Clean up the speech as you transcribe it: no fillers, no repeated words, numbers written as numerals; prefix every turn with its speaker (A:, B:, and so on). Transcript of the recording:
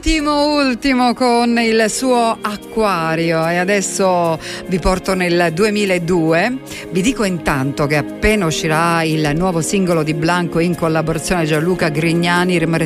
A: Ultimo con il suo Acquario, e adesso vi porto nel 2002. Vi dico intanto che appena uscirà il nuovo singolo di Blanco in collaborazione Gianluca Grignani